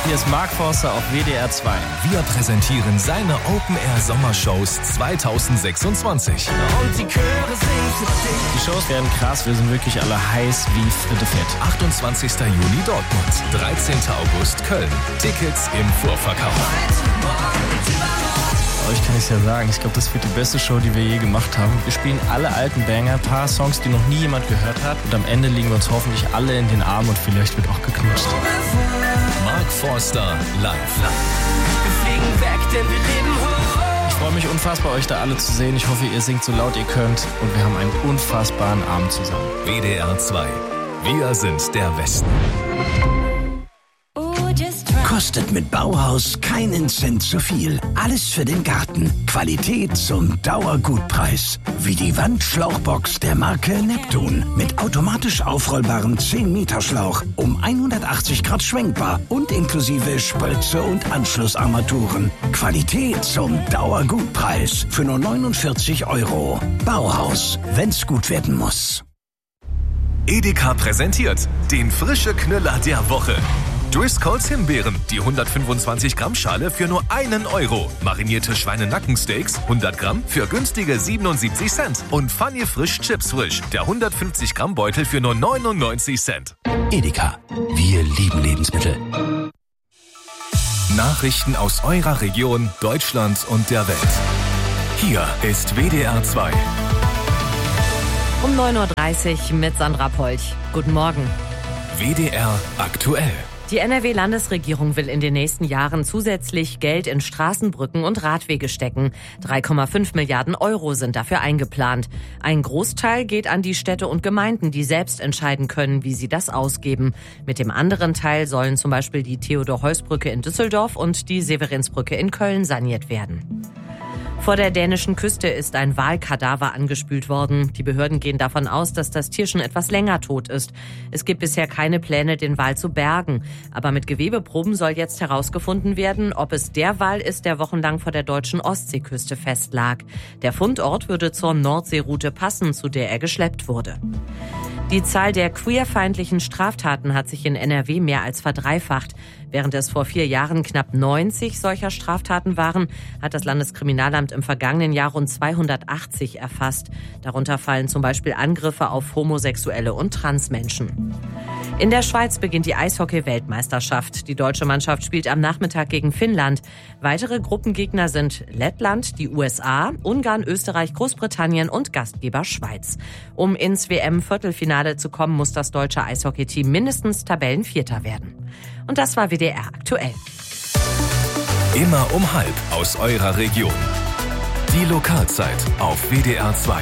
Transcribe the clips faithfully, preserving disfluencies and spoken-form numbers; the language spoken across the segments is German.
Hier ist Mark Forster auf W D R zwei. Wir präsentieren seine Open-Air-Sommershows zweitausendsechsundzwanzig. Und die Chöre singen für dich. Die Shows werden krass, wir sind wirklich alle heiß wie Fritte Fett. achtundzwanzigster Juni Dortmund, dreizehnter August Köln. Tickets im Vorverkauf. Euch kann ich ja sagen, ich glaube, das wird die beste Show, die wir je gemacht haben. Wir spielen alle alten Banger, ein paar Songs, die noch nie jemand gehört hat. Und am Ende liegen wir uns hoffentlich alle in den Armen und vielleicht wird auch geknutscht. Mark Forster live. Wir fliegen weg, denn wir leben hoch. Ich freue mich unfassbar, euch da alle zu sehen. Ich hoffe, ihr singt so laut ihr könnt. Und wir haben einen unfassbaren Abend zusammen. W D R zwei. Wir sind der Westen. Kostet mit Bauhaus keinen Cent zu viel. Alles für den Garten. Qualität zum Dauergutpreis. Wie die Wandschlauchbox der Marke Neptun. Mit automatisch aufrollbarem zehn Meter Schlauch. Um hundertachtzig Grad schwenkbar. Und inklusive Spritze und Anschlussarmaturen. Qualität zum Dauergutpreis. Für nur neunundvierzig Euro. Bauhaus. Wenn's gut werden muss. Edeka präsentiert den frische Knüller der Woche. Driscolls Himbeeren, die hundertfünfundzwanzig Gramm Schale für nur einen Euro. Marinierte Schweinenackensteaks, hundert Gramm für günstige siebenundsiebzig Cent. Und Funny Frisch Chips Frisch, der hundertfünfzig Gramm Beutel für nur neunundneunzig Cent. Edeka. Wir lieben Lebensmittel. Nachrichten aus eurer Region, Deutschland und der Welt. Hier ist W D R zwei. Um neun Uhr dreißig mit Sandra Polch. Guten Morgen. W D R aktuell. Die N R W-Landesregierung will in den nächsten Jahren zusätzlich Geld in Straßenbrücken und Radwege stecken. drei Komma fünf Milliarden Euro sind dafür eingeplant. Ein Großteil geht an die Städte und Gemeinden, die selbst entscheiden können, wie sie das ausgeben. Mit dem anderen Teil sollen zum Beispiel die Theodor-Heuss-Brücke in Düsseldorf und die Severinsbrücke in Köln saniert werden. Vor der dänischen Küste ist ein Walkadaver angespült worden. Die Behörden gehen davon aus, dass das Tier schon etwas länger tot ist. Es gibt bisher keine Pläne, den Wal zu bergen. Aber mit Gewebeproben soll jetzt herausgefunden werden, ob es der Wal ist, der wochenlang vor der deutschen Ostseeküste festlag. Der Fundort würde zur Nordseeroute passen, zu der er geschleppt wurde. Die Zahl der queerfeindlichen Straftaten hat sich in N R W mehr als verdreifacht. Während es vor vier Jahren knapp neunzig solcher Straftaten waren, hat das Landeskriminalamt im vergangenen Jahr rund zweihundertachtzig erfasst. Darunter fallen zum Beispiel Angriffe auf Homosexuelle und Transmenschen. In der Schweiz beginnt die Eishockey-Weltmeisterschaft. Die deutsche Mannschaft spielt am Nachmittag gegen Finnland. Weitere Gruppengegner sind Lettland, die U S A, Ungarn, Österreich, Großbritannien und Gastgeber Schweiz. Um ins W M-Viertelfinale zu kommen, muss das deutsche Eishockey-Team mindestens Tabellenvierter werden. Und das war W D R aktuell. Immer um halb aus eurer Region. Die Lokalzeit auf W D R zwei.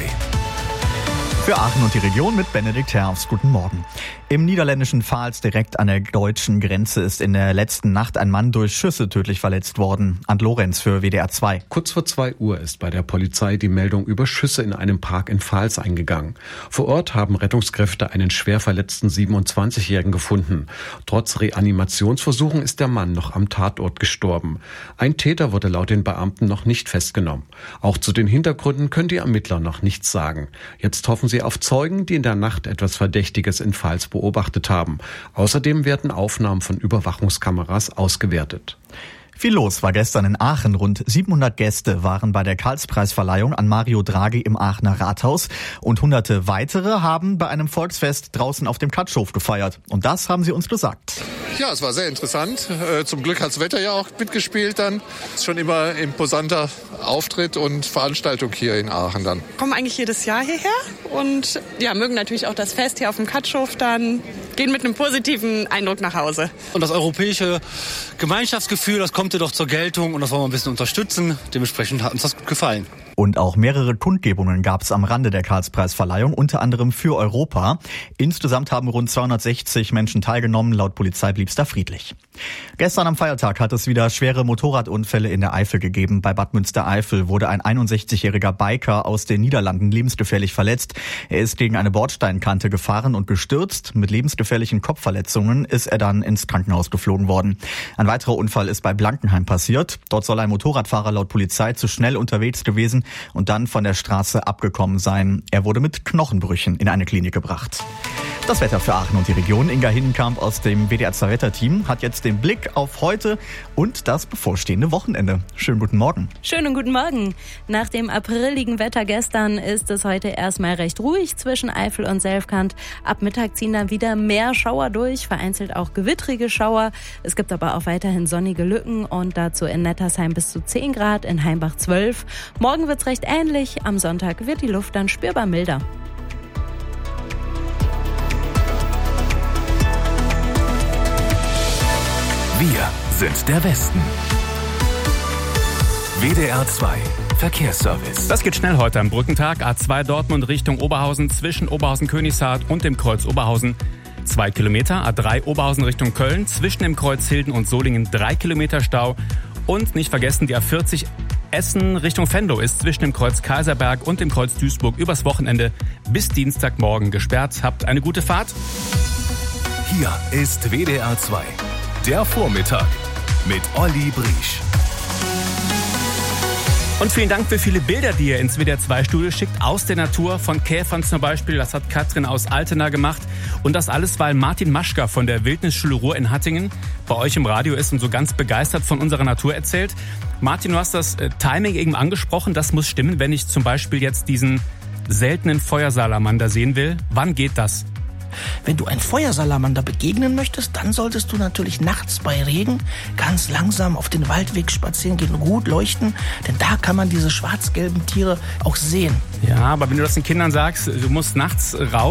Für Aachen und die Region mit Benedikt Herfs. Guten Morgen. Im niederländischen Vaals direkt an der deutschen Grenze ist in der letzten Nacht ein Mann durch Schüsse tödlich verletzt worden. Ant Lorenz für W D R zwei. Kurz vor zwei Uhr ist bei der Polizei die Meldung über Schüsse in einem Park in Vaals eingegangen. Vor Ort haben Rettungskräfte einen schwer verletzten siebenundzwanzigjährigen gefunden. Trotz Reanimationsversuchen ist der Mann noch am Tatort gestorben. Ein Täter wurde laut den Beamten noch nicht festgenommen. Auch zu den Hintergründen können die Ermittler noch nichts sagen. Jetzt hoffen sie auf Zeugen, die in der Nacht etwas Verdächtiges in Vaals beobachtet haben. Außerdem werden Aufnahmen von Überwachungskameras ausgewertet. Viel los war gestern in Aachen. Rund siebenhundert Gäste waren bei der Karlspreisverleihung an Mario Draghi im Aachener Rathaus. Und hunderte weitere haben bei einem Volksfest draußen auf dem Katschhof gefeiert. Und das haben sie uns gesagt. Ja, es war sehr interessant. Zum Glück hat das Wetter ja auch mitgespielt dann. Es ist schon immer ein imposanter Auftritt und Veranstaltung hier in Aachen dann. Kommen eigentlich jedes Jahr hierher und ja, mögen natürlich auch das Fest hier auf dem Katschhof dann. Gehen mit einem positiven Eindruck nach Hause. Und das europäische Gemeinschaftsgefühl, das kommt ja doch zur Geltung und das wollen wir ein bisschen unterstützen. Dementsprechend hat uns das gut gefallen. Und auch mehrere Kundgebungen gab es am Rande der Karlspreisverleihung, unter anderem für Europa. Insgesamt haben rund zweihundertsechzig Menschen teilgenommen. Laut Polizei blieb es da friedlich. Gestern am Feiertag hat es wieder schwere Motorradunfälle in der Eifel gegeben. Bei Bad Münstereifel wurde ein einundsechzigjähriger Biker aus den Niederlanden lebensgefährlich verletzt. Er ist gegen eine Bordsteinkante gefahren und gestürzt. Mit lebensgefährlichen Kopfverletzungen ist er dann ins Krankenhaus geflogen worden. Ein weiterer Unfall ist bei Blankenheim passiert. Dort soll ein Motorradfahrer laut Polizei zu schnell unterwegs gewesen und dann von der Straße abgekommen sein. Er wurde mit Knochenbrüchen in eine Klinik gebracht. Das Wetter für Aachen und die Region. Inga Hinnenkamp aus dem W D R zwei Wetterteam hat jetzt den Blick auf heute und das bevorstehende Wochenende. Schönen guten Morgen. Schönen guten Morgen. Nach dem apriligen Wetter gestern ist es heute erstmal recht ruhig zwischen Eifel und Selfkant. Ab Mittag ziehen dann wieder mehr Schauer durch, vereinzelt auch gewittrige Schauer. Es gibt aber auch weiterhin sonnige Lücken und dazu in Nettersheim bis zu zehn Grad, in Heimbach zwölf. Morgen wird's recht ähnlich. Am Sonntag wird die Luft dann spürbar milder. Wir sind der Westen. W D R zwei Verkehrsservice. Das geht schnell heute am Brückentag. A zwei Dortmund Richtung Oberhausen zwischen Oberhausen-Königshardt und dem Kreuz Oberhausen. Zwei Kilometer. A drei Oberhausen Richtung Köln zwischen dem Kreuz Hilden und Solingen. Drei Kilometer Stau. Und nicht vergessen, die A vierzig Essen Richtung Venlo ist zwischen dem Kreuz Kaiserberg und dem Kreuz Duisburg übers Wochenende bis Dienstagmorgen gesperrt. Habt eine gute Fahrt. Hier ist W D R zwei. Der Vormittag mit Olli Briesch. Und vielen Dank für viele Bilder, die ihr ins W D R zwei Studio schickt, aus der Natur, von Käfern zum Beispiel. Das hat Katrin aus Altena gemacht. Und das alles, weil Martin Maschka von der Wildnisschule Ruhr in Hattingen bei euch im Radio ist und so ganz begeistert von unserer Natur erzählt. Martin, du hast das äh, Timing eben angesprochen. Das muss stimmen, wenn ich zum Beispiel jetzt diesen seltenen Feuersalamander sehen will. Wann geht das? Wenn du ein Feuersalamander begegnen möchtest, dann solltest du natürlich nachts bei Regen ganz langsam auf den Waldweg spazieren gehen und gut leuchten, denn da kann man diese schwarz-gelben Tiere auch sehen. Ja, aber wenn du das den Kindern sagst, du musst nachts raus,